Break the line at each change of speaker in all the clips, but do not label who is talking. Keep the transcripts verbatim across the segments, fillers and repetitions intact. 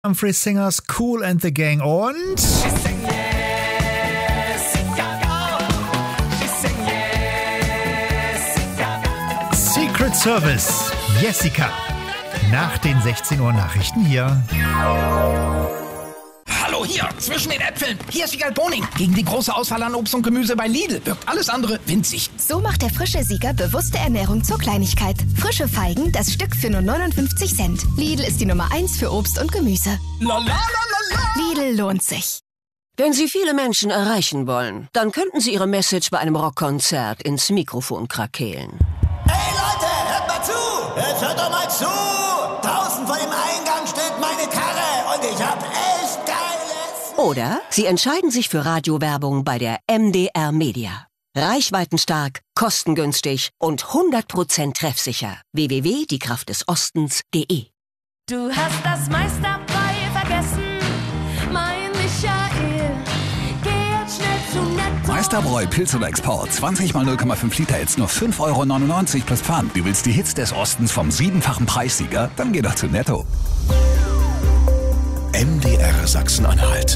Humphrey Singers, Kool and the Gang und Secret Service, Jessica. Nach den sechzehn Uhr Nachrichten hier.
Hallo, hier, zwischen den Äpfeln. Hier ist Wiegald Boning. Gegen die große Auswahl an Obst und Gemüse bei Lidl wirkt alles andere winzig.
So macht der frische Sieger bewusste Ernährung zur Kleinigkeit. Frische Feigen, das Stück für nur neunundfünfzig Cent. Lidl ist die Nummer eins für Obst und Gemüse.
La, la, la, la, la.
Lidl lohnt sich.
Wenn Sie viele Menschen erreichen wollen, dann könnten Sie Ihre Message bei einem Rockkonzert ins Mikrofon krakeelen.
Hey Leute, hört mal zu! Jetzt hört doch mal zu! Draußen vor dem Eingang steht meine Karre und ich hab echt geiles...
Oder Sie entscheiden sich für Radiowerbung bei der M D R Media. Reichweitenstark, kostengünstig und hundert Prozent treffsicher. w w w punkt die kraft des ostens punkt de.
Du hast das meiste dabei vergessen, mein Michael. Geh jetzt schnell zu Netto.
Meisterbräu Pilz oder Export. zwanzig mal null Komma fünf Liter, jetzt nur fünf Euro neunundneunzig plus Pfand. Du willst die Hits des Ostens vom siebenfachen Preissieger? Dann geh doch zu Netto.
M D R Sachsen-Anhalt.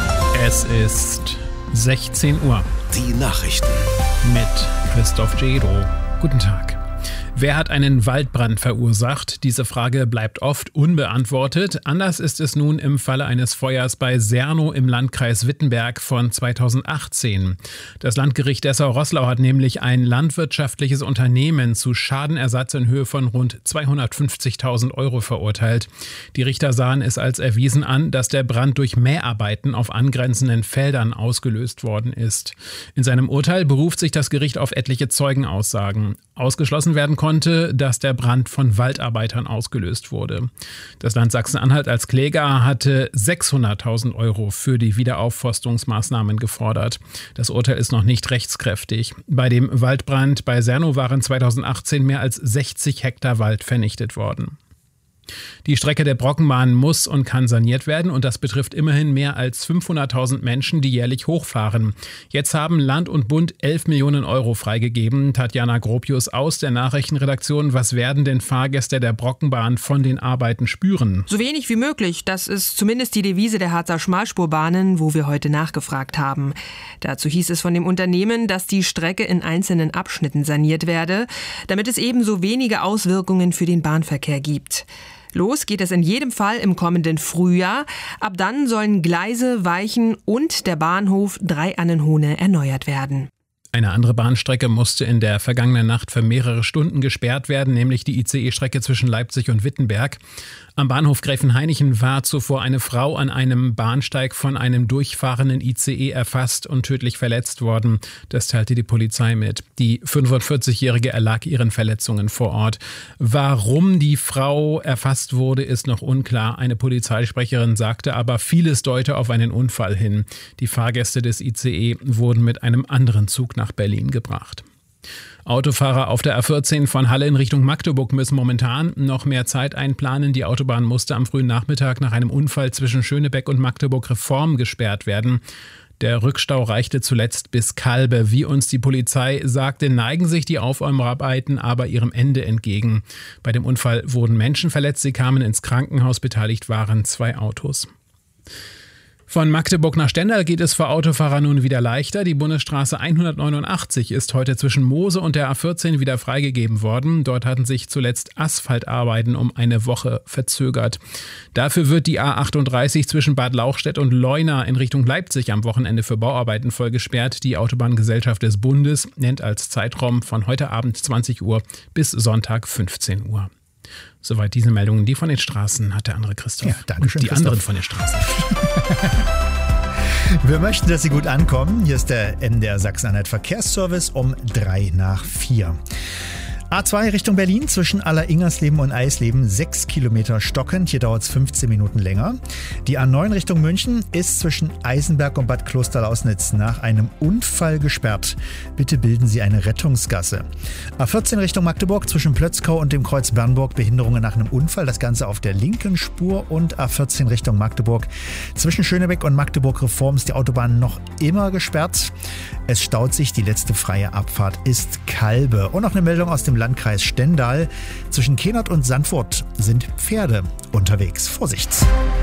Es ist sechzehn Uhr.
Die Nachrichten.
Mit Christoph Gero. Guten Tag. Wer hat einen Waldbrand verursacht? Diese Frage bleibt oft unbeantwortet. Anders ist es nun im Falle eines Feuers bei Sernow im Landkreis Wittenberg von zweitausendachtzehn. Das Landgericht Dessau-Roßlau hat nämlich ein landwirtschaftliches Unternehmen zu Schadenersatz in Höhe von rund zweihundertfünfzigtausend Euro verurteilt. Die Richter sahen es als erwiesen an, dass der Brand durch Mäharbeiten auf angrenzenden Feldern ausgelöst worden ist. In seinem Urteil beruft sich das Gericht auf etliche Zeugenaussagen. Ausgeschlossen werden konnte, dass der Brand von Waldarbeitern ausgelöst wurde. Das Land Sachsen-Anhalt als Kläger hatte sechshunderttausend Euro für die Wiederaufforstungsmaßnahmen gefordert. Das Urteil ist noch nicht rechtskräftig. Bei dem Waldbrand bei Sernow waren zweitausendachtzehn mehr als sechzig Hektar Wald vernichtet worden. Die Strecke der Brockenbahn muss und kann saniert werden und das betrifft immerhin mehr als fünfhunderttausend Menschen, die jährlich hochfahren. Jetzt haben Land und Bund elf Millionen Euro freigegeben. Tatjana Gropius aus der Nachrichtenredaktion. Was werden denn Fahrgäste der Brockenbahn von den Arbeiten spüren?
So wenig wie möglich. Das ist zumindest die Devise der Harzer Schmalspurbahnen, wo wir heute nachgefragt haben. Dazu hieß es von dem Unternehmen, dass die Strecke in einzelnen Abschnitten saniert werde, damit es ebenso wenige Auswirkungen für den Bahnverkehr gibt. Los geht es in jedem Fall im kommenden Frühjahr. Ab dann sollen Gleise, Weichen und der Bahnhof Drei-Annenhohne erneuert werden.
Eine andere Bahnstrecke musste in der vergangenen Nacht für mehrere Stunden gesperrt werden, nämlich die I C E-Strecke zwischen Leipzig und Wittenberg. Am Bahnhof Gräfenhainichen war zuvor eine Frau an einem Bahnsteig von einem durchfahrenden I C E erfasst und tödlich verletzt worden. Das teilte die Polizei mit. Die fünfundvierzigjährige erlag ihren Verletzungen vor Ort. Warum die Frau erfasst wurde, ist noch unklar. Eine Polizeisprecherin sagte aber, vieles deute auf einen Unfall hin. Die Fahrgäste des I C E wurden mit einem anderen Zug nach Berlin gebracht. Autofahrer auf der A vierzehn von Halle in Richtung Magdeburg müssen momentan noch mehr Zeit einplanen. Die Autobahn musste am frühen Nachmittag nach einem Unfall zwischen Schönebeck und Magdeburg-Reform gesperrt werden. Der Rückstau reichte zuletzt bis Kalbe. Wie uns die Polizei sagte, neigen sich die Aufräumarbeiten aber ihrem Ende entgegen. Bei dem Unfall wurden Menschen verletzt, sie kamen ins Krankenhaus, beteiligt waren zwei Autos. Von Magdeburg nach Stendal geht es für Autofahrer nun wieder leichter. Die Bundesstraße hundertneunundachtzig ist heute zwischen Mose und der A vierzehn wieder freigegeben worden. Dort hatten sich zuletzt Asphaltarbeiten um eine Woche verzögert. Dafür wird die A achtunddreißig zwischen Bad Lauchstädt und Leuna in Richtung Leipzig am Wochenende für Bauarbeiten voll gesperrt. Die Autobahngesellschaft des Bundes nennt als Zeitraum von heute Abend zwanzig Uhr bis Sonntag fünfzehn Uhr. Soweit diese Meldungen. Die von den Straßen hat der andere Christoph.
Ja, danke schön,
die
Christoph.
anderen von den Straßen.
Wir möchten, dass Sie gut ankommen. Hier ist der M D R Sachsen-Anhalt Verkehrsservice um drei nach vier. A zwei Richtung Berlin zwischen Aller-Ingersleben und Eisleben sechs Kilometer stockend. Hier dauert es fünfzehn Minuten länger. Die A neun Richtung München ist zwischen Eisenberg und Bad Klosterlausnitz nach einem Unfall gesperrt. Bitte bilden Sie eine Rettungsgasse. A vierzehn Richtung Magdeburg zwischen Plötzkau und dem Kreuz Bernburg Behinderungen nach einem Unfall. Das Ganze auf der linken Spur. Und A vierzehn Richtung Magdeburg zwischen Schönebeck und Magdeburg Reform ist die Autobahn noch immer gesperrt. Es staut sich, die letzte freie Abfahrt ist Kalbe. Und noch eine Meldung aus dem Landkreis Stendal. Zwischen Kehnert und Sandfurt sind Pferde unterwegs. Vorsicht!